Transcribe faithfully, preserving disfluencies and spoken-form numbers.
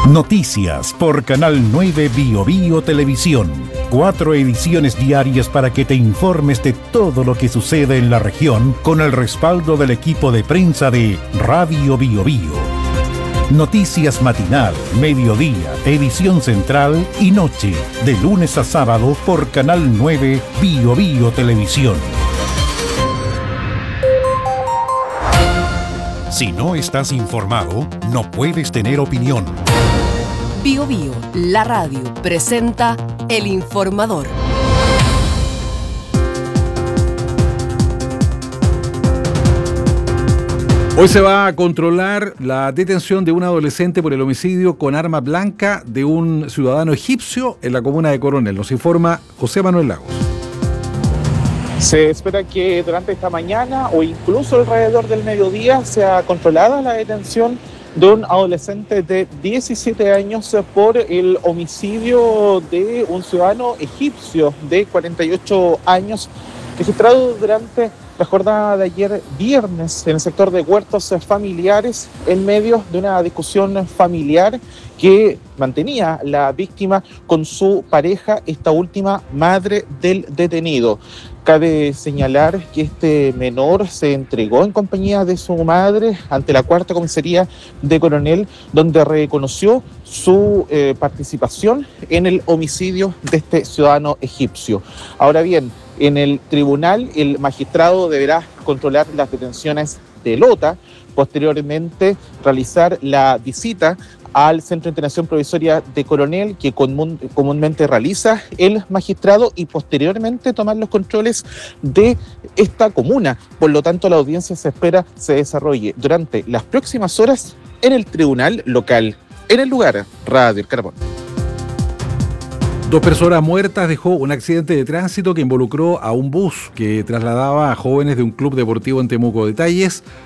Noticias por Canal nueve Bio Bio Televisión. Cuatro ediciones diarias para que te informes de todo lo que sucede en la región con el respaldo del equipo de prensa de Radio Bio Bio. Noticias matinal, mediodía, edición central y noche, de lunes a sábado por Canal nueve Bio Bio Televisión. Si no estás informado, no puedes tener opinión. Bio Bio, la radio, presenta El Informador. Hoy se va a controlar la detención de un adolescente por el homicidio con arma blanca de un ciudadano egipcio en la comuna de Coronel. Nos informa José Manuel Lagos. Se espera que durante esta mañana o incluso alrededor del mediodía sea controlada la detención de un adolescente de diecisiete años por el homicidio de un ciudadano egipcio de cuarenta y ocho años, registrado durante la jornada de ayer viernes en el sector de huertos familiares en medio de una discusión familiar que mantenía la víctima con su pareja, esta última madre del detenido. Cabe señalar que este menor se entregó en compañía de su madre ante la cuarta comisaría de Coronel, donde reconoció su eh, participación en el homicidio de este ciudadano egipcio. Ahora bien, en el tribunal el magistrado deberá controlar las detenciones de Lota, posteriormente realizar la visita al Centro de Internación Provisoria de Coronel, que común, comúnmente realiza el magistrado, y posteriormente tomar los controles de esta comuna. Por lo tanto, la audiencia se espera se desarrolle durante las próximas horas en el tribunal local. En el lugar, Radio El Carbón. Dos personas muertas dejó un accidente de tránsito que involucró a un bus que trasladaba a jóvenes de un club deportivo en Temuco. Detalles